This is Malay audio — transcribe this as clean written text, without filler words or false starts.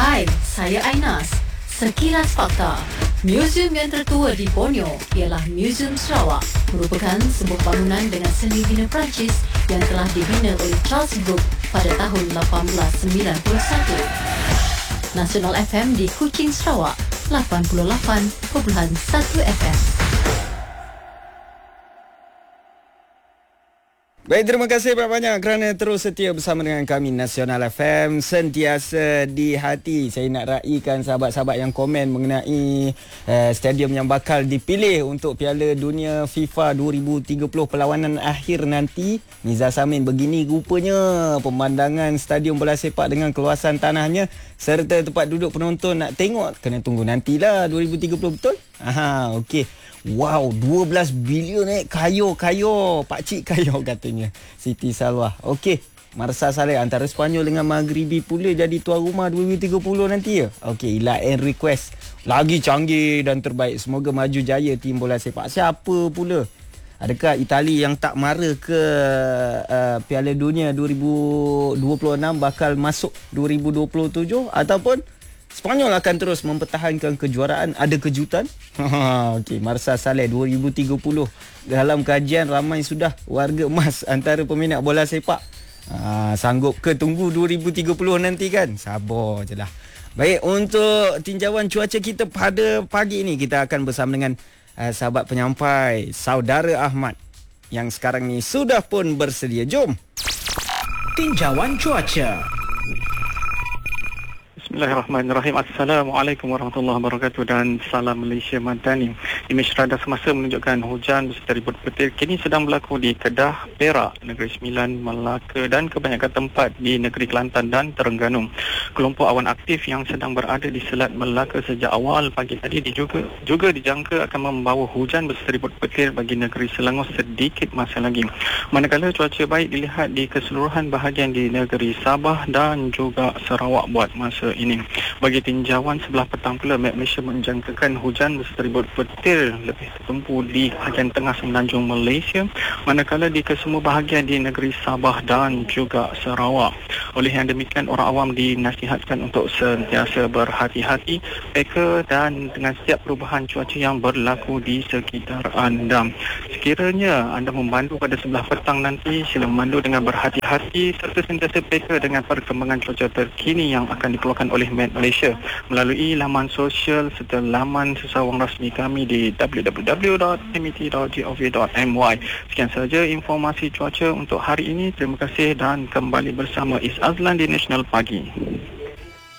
Hai, saya Ainas. Sekilas fakta. Muzium yang tertua di Borneo ialah Muzium Sarawak, merupakan sebuah bangunan dengan seni bina Perancis yang telah dibina oleh Charles Brooke pada tahun 1891. Nasional FM di Kuching, Sarawak, 88.1 FM. Baik, terima kasih banyak-banyak kerana terus setia bersama dengan kami Nasional FM, sentiasa di hati. Saya nak raikan sahabat-sahabat yang komen mengenai stadium yang bakal dipilih untuk Piala Dunia FIFA 2030 perlawanan akhir nanti. Nizar Samin, begini rupanya pemandangan stadium bola sepak dengan keluasan tanahnya serta tempat duduk penonton. Nak tengok, kena tunggu nantilah 2030, betul? Aha, okey. Wow, 12 bilion kayo, pakcik kayo katanya Siti Salwah. Okey, Marsa Saleh, antara Sepanyol dengan Maghribi pula jadi tuan rumah 2030 nanti ya. Okey, Ilaen request lagi canggih dan terbaik. Semoga maju jaya tim bola sepak. Siapa pula? Adakah Itali yang tak mara ke Piala Dunia 2026 bakal masuk 2027 ataupun Sepanyol akan terus mempertahankan kejuaraan? Ada kejutan? Okey, Marsa Saleh, 2030. Dalam kajian ramai sudah warga emas antara peminat bola sepak. Sanggup ke tunggu 2030 nanti kan? Sabar je lah. Baik, untuk tinjauan cuaca kita pada pagi ini, kita akan bersama dengan sahabat penyampai, Saudara Ahmad, yang sekarang ni sudah pun bersedia. Jom. Tinjauan cuaca. Bismillahirrahmanirrahim. Assalamualaikum warahmatullahi wabarakatuh dan salam Malaysia Madani. Imej radar semasa menunjukkan hujan beserta ribut petir kini sedang berlaku di Kedah, Perak, Negeri Sembilan, Melaka dan kebanyakan tempat di Negeri Kelantan dan Terengganu. Kelompok awan aktif yang sedang berada di Selat Melaka sejak awal pagi tadi juga dijangka akan membawa hujan beserta ribut petir bagi Negeri Selangor sedikit masa lagi. Manakala cuaca baik dilihat di keseluruhan bahagian di Negeri Sabah dan juga Sarawak buat masa ini. Bagi tinjauan sebelah petang pula, Met Malaysia menjangkakan hujan beserta ribut petir lebih tertumpu di bahagian tengah semenanjung Malaysia, manakala di kesemua bahagian di negeri Sabah dan juga Sarawak. Oleh yang demikian, orang awam dinasihatkan untuk sentiasa berhati-hati, peka dan dengan setiap perubahan cuaca yang berlaku di sekitar anda. Sekiranya anda memandu pada sebelah petang nanti, sila memandu dengan berhati-hati serta sentiasa peka dengan perkembangan cuaca terkini yang akan dikeluarkan oleh Met Malaysia melalui laman sosial serta laman sesawang rasmi kami di www.met.gov.my. Sekian sahaja informasi cuaca untuk hari ini. Terima kasih dan kembali bersama Is Azlan di National Pagi.